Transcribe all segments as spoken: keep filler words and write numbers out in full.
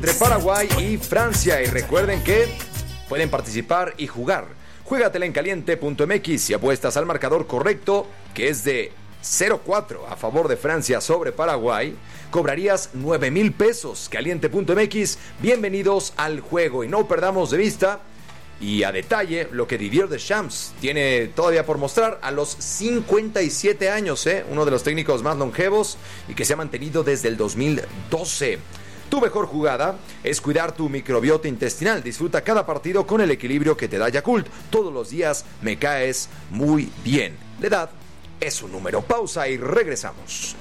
Entre Paraguay y Francia. Y recuerden que pueden participar y jugar. Juégatela en caliente punto m x y apuestas al marcador correcto, que es de cero cuatro a favor de Francia sobre Paraguay, cobrarías nueve mil pesos. Caliente punto m x, bienvenidos al juego y no perdamos de vista y a detalle lo que Didier Deschamps tiene todavía por mostrar a los cincuenta y siete años, ¿eh? Uno de los técnicos más longevos y que se ha mantenido desde el dos mil doce. Tu mejor jugada es cuidar tu microbiota intestinal. Disfruta cada partido con el equilibrio que te da Yakult. Todos los días me caes muy bien. La edad es un número. Pausa y regresamos.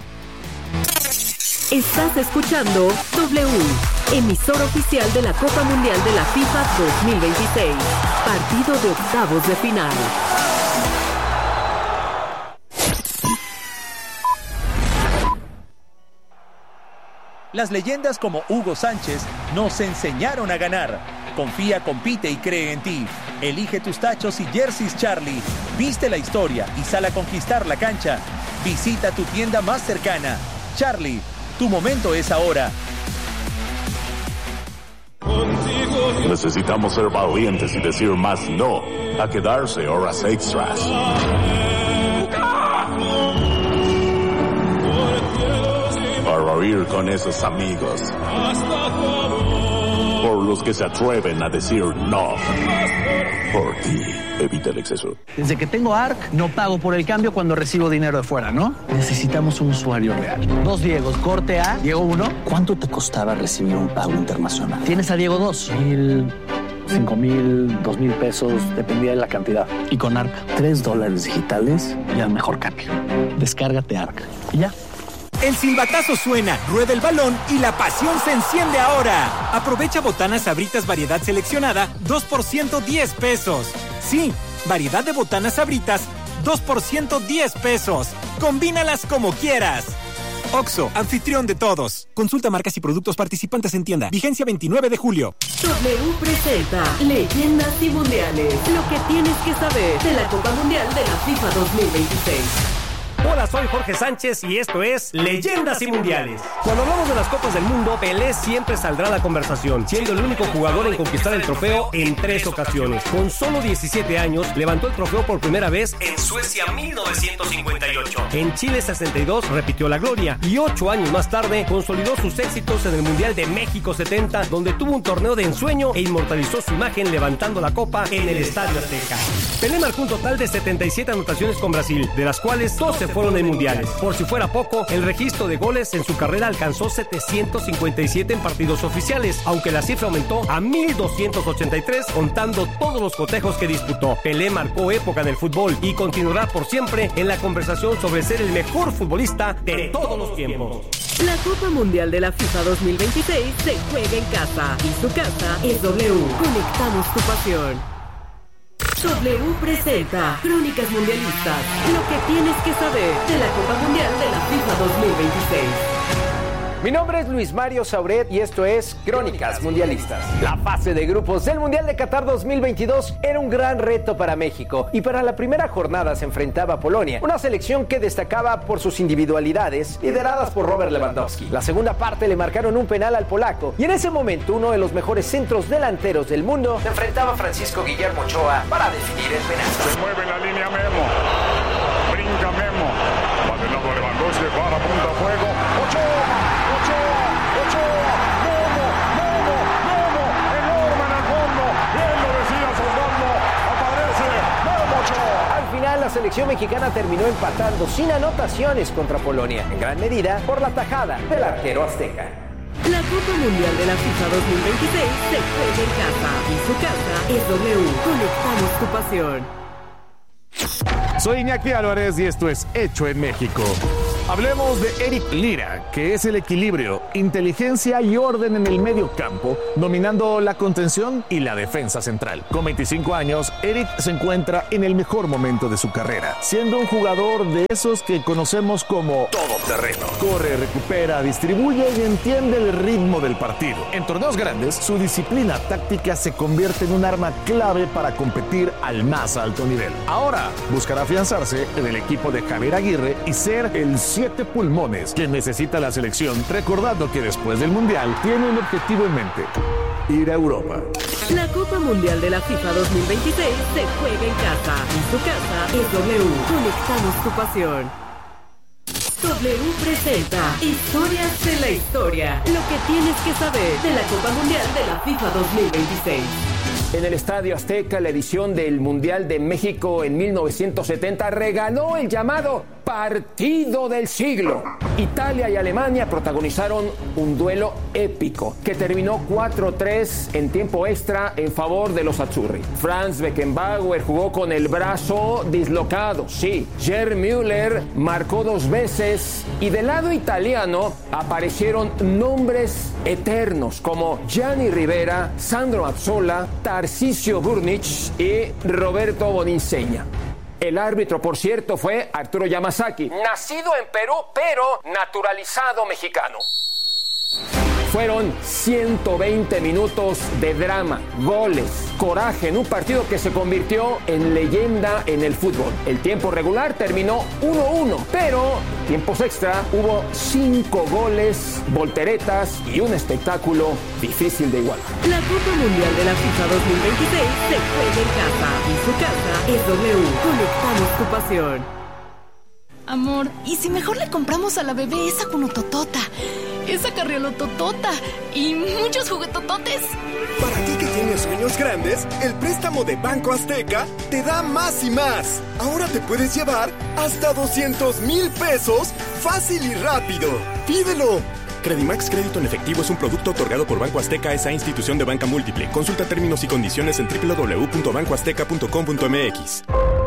Estás escuchando W, emisor oficial de la Copa Mundial de la FIFA dos mil veintiséis. Partido de octavos de final. Las leyendas como Hugo Sánchez nos enseñaron a ganar. Confía, compite y cree en ti. Elige tus tachos y jerseys Charlie. Viste la historia y sal a conquistar la cancha. Visita tu tienda más cercana. Charlie, tu momento es ahora. Necesitamos ser valientes y decir más no a quedarse horas extras. Para ir con esos amigos. Por los que se atreven a decir no. Por ti, evita el exceso. Desde que tengo A R C, no pago por el cambio cuando recibo dinero de fuera, ¿no? Necesitamos un usuario real. Dos Diegos, corte A, Diego uno. ¿Cuánto te costaba recibir un pago internacional? Tienes a Diego dos. Mil, cinco mil, dos mil pesos, dependía de la cantidad. Y con A R C, Tres dólares digitales y al mejor cambio. Descárgate A R C. Y ya. El silbatazo suena, rueda el balón y la pasión se enciende ahora. Aprovecha botanas Sabritas variedad seleccionada, dos por ciento diez pesos. Sí, variedad de botanas Sabritas, dos por ciento diez pesos. Combínalas como quieras. Oxxo, anfitrión de todos. Consulta marcas y productos participantes en tienda. Vigencia veintinueve de julio. W presenta Leyendas y Mundiales. Lo que tienes que saber de la Copa Mundial de la FIFA dos mil veintiséis. Hola, soy Jorge Sánchez y esto es Leyendas y Mundiales. Cuando hablamos de las Copas del Mundo, Pelé siempre saldrá a la conversación, siendo el único jugador en conquistar el trofeo en tres ocasiones. Con solo diecisiete años, levantó el trofeo por primera vez en Suecia mil novecientos cincuenta y ocho. En Chile sesenta y dos repitió la gloria y ocho años más tarde consolidó sus éxitos en el Mundial de México setenta, donde tuvo un torneo de ensueño e inmortalizó su imagen levantando la copa en el Estadio Azteca. Pelé marcó un total de setenta y siete anotaciones con Brasil, de las cuales doce fueron en mundiales. Por si fuera poco, el registro de goles en su carrera alcanzó setecientos cincuenta y siete en partidos oficiales, aunque la cifra aumentó a mil doscientos ochenta y tres contando todos los cotejos que disputó. Pelé marcó época en el fútbol y continuará por siempre en la conversación sobre ser el mejor futbolista de todos los tiempos. La Copa Mundial de la FIFA dos mil veintiséis se juega en casa y su casa es W. Conectamos tu pasión. W presenta Crónicas Mundialistas. Lo que tienes que saber de la Copa Mundial de la FIFA dos mil veintiséis. Mi nombre es Luis Mario Sauret y esto es Crónicas Mundialistas. La fase de grupos del Mundial de Qatar dos mil veintidós era un gran reto para México y para la primera jornada se enfrentaba a Polonia, una selección que destacaba por sus individualidades, lideradas por Robert Lewandowski. La segunda parte le marcaron un penal al polaco y en ese momento uno de los mejores centros delanteros del mundo se enfrentaba a Francisco Guillermo Ochoa para definir el penal. Se mueve en la línea Memo, brinca Memo, va de lado Lewandowski, para punta a fuego, Ochoa. La selección mexicana terminó empatando sin anotaciones contra Polonia, en gran medida por la tajada del arquero azteca. La Copa Mundial de la FIFA dos mil veintiséis se juega en casa y su casa es W. Conectamos tu pasión. Soy Iñaki Álvarez y esto es Hecho en México. Hablemos de Eric Lira, que es el equilibrio, inteligencia y orden en el medio campo, dominando la contención y la defensa central. Con veinticinco años, Eric se encuentra en el mejor momento de su carrera, siendo un jugador de esos que conocemos como todoterreno. Corre, recupera, distribuye y entiende el ritmo del partido. En torneos grandes, su disciplina táctica se convierte en un arma clave para competir al más alto nivel. Ahora, buscará afianzarse en el equipo de Javier Aguirre y ser el siete pulmones que necesita la selección, recordando que después del Mundial tiene un objetivo en mente: ir a Europa. La Copa Mundial de la FIFA dos mil veintiséis se juega en casa. Y su casa es W. Conectamos tu pasión. W presenta Historias de la Historia. Lo que tienes que saber de la Copa Mundial de la FIFA dos mil veintiséis. En el Estadio Azteca, la edición del Mundial de México en mil novecientos setenta regaló el llamado Partido del Siglo. Italia y Alemania protagonizaron un duelo épico que terminó cuatro tres en tiempo extra en favor de los azzurri. Franz Beckenbauer jugó con el brazo dislocado, sí. Gerd Müller marcó dos veces y del lado italiano aparecieron nombres eternos como Gianni Rivera, Sandro Mazzola, Tarcisio Burnic y Roberto Boninsegna. El árbitro, por cierto, fue Arturo Yamasaki, nacido en Perú, pero naturalizado mexicano. Fueron ciento veinte minutos de drama, goles, coraje en un partido que se convirtió en leyenda en el fútbol. El tiempo regular terminó uno uno, pero tiempos extra hubo cinco goles, volteretas y un espectáculo difícil de igualar. La Copa Mundial de la FIFA dos mil veintiséis se juega en casa y su casa es W. Conectamos tu pasión. Amor, ¿y si mejor le compramos a la bebé esa cunototota, esa carriolototota y muchos juguetototes? Para ti que tienes sueños grandes, el préstamo de Banco Azteca te da más y más. Ahora te puedes llevar hasta doscientos mil pesos fácil y rápido. ¡Pídelo! Credimax Crédito en Efectivo es un producto otorgado por Banco Azteca, esa institución de banca múltiple. Consulta términos y condiciones en doble u doble u doble u punto banco azteca punto com punto m x.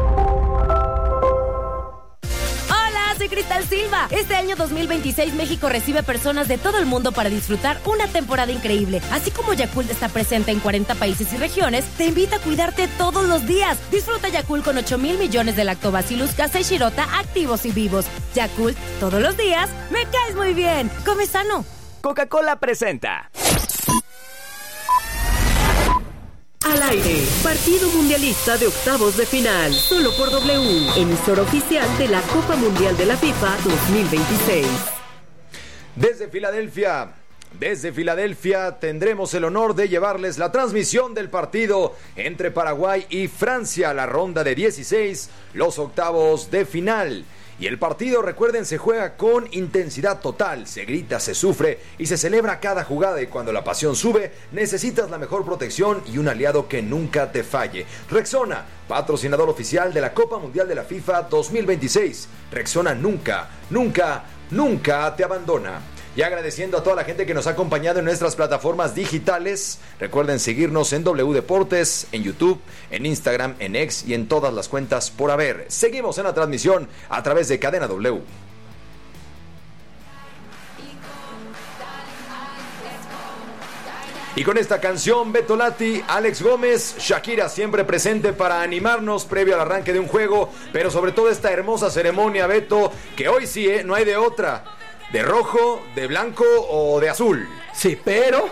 Soy Cristal Silva. Este año dos mil veintiséis México recibe personas de todo el mundo para disfrutar una temporada increíble. Así como Yakult está presente en cuarenta países y regiones, te invita a cuidarte todos los días. Disfruta Yakult con ocho mil millones de Lactobacillus casei shirota activos y vivos. Yakult, todos los días, me caes muy bien. Come sano. Coca-Cola presenta Al aire, partido mundialista de octavos de final, solo por W, emisora oficial de la Copa Mundial de la FIFA dos mil veintiséis. Desde Filadelfia, desde Filadelfia tendremos el honor de llevarles la transmisión del partido entre Paraguay y Francia, la ronda de dieciséis, los octavos de final. Y el partido, recuerden, se juega con intensidad total, se grita, se sufre y se celebra cada jugada, y cuando la pasión sube, necesitas la mejor protección y un aliado que nunca te falle. Rexona, patrocinador oficial de la Copa Mundial de la FIFA dos mil veintiséis. Rexona nunca, nunca, nunca te abandona. Y agradeciendo a toda la gente que nos ha acompañado en nuestras plataformas digitales. Recuerden seguirnos en W Deportes, en YouTube, en Instagram, en X y en todas las cuentas por haber. Seguimos en la transmisión a través de Cadena W. Y con esta canción, Beto Lati, Alex Gómez, Shakira siempre presente para animarnos previo al arranque de un juego, pero sobre todo esta hermosa ceremonia, Beto, que hoy sí, ¿eh? No hay de otra. ¿De rojo, de blanco o de azul? Sí, pero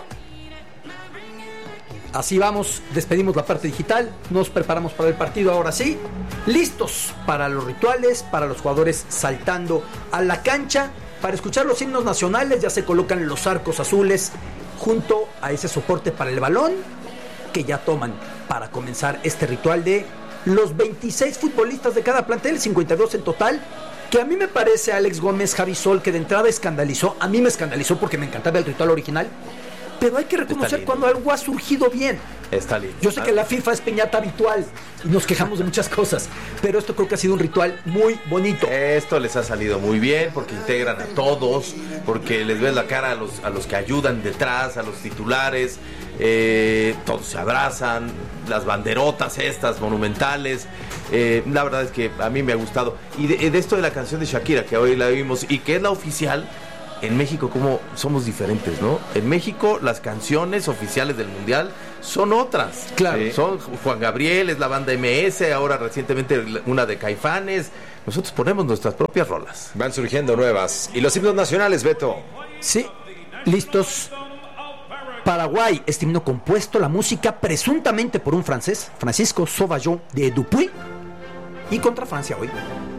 así vamos, despedimos la parte digital, nos preparamos para el partido ahora sí, listos para los rituales, para los jugadores saltando a la cancha, para escuchar los himnos nacionales. Ya se colocan los arcos azules junto a ese soporte para el balón que ya toman para comenzar este ritual de los veintiséis futbolistas de cada plantel, cincuenta y dos en total. Que a mí me parece, Alex Gómez, Javi Sol, que de entrada escandalizó. A mí me escandalizó porque me encantaba el ritual original. Pero hay que reconocer cuando algo ha surgido bien. Está lindo. Yo sé que la FIFA es piñata habitual y nos quejamos de muchas cosas, pero esto creo que ha sido un ritual muy bonito. Esto les ha salido muy bien porque integran a todos, porque les ves la cara a los, a los que ayudan detrás, a los titulares. Eh, todos se abrazan, las banderotas estas monumentales. Eh, la verdad es que a mí me ha gustado. Y de, de esto de la canción de Shakira, que hoy la vimos y que es la oficial. En México, como somos diferentes, ¿no? En México, las canciones oficiales del Mundial son otras. Claro. Eh, son Juan Gabriel, es la banda M S, ahora recientemente una de Caifanes. Nosotros ponemos nuestras propias rolas. Van surgiendo nuevas. ¿Y los himnos nacionales, Beto? Sí, listos. Paraguay, este himno compuesto, la música presuntamente por un francés, Francisco Sauvageon de Dupuy. Y contra Francia hoy.